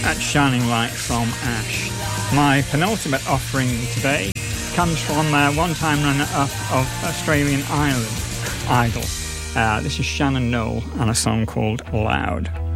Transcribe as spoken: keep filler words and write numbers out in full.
That's Shining Light from Ash. My penultimate offering today comes from a one-time runner-up of Australian Idol. Uh, this is Shannon Noll and a song called Loud.